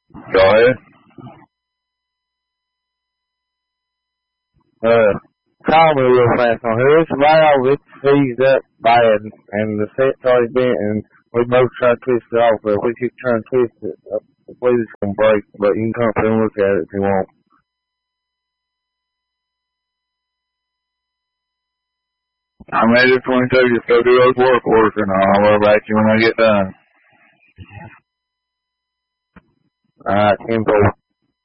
Go ahead. Call me real fast on here. This valve, it's seized up bad, and the set's already bent, and we both tried to twist it off, but if we keep trying to twist it, I believe it's going to break, but you can come up and look at it if you want. I'm ready at 22, just go do those work orders, and I'll worry about you when I get done. Alright, 10-4.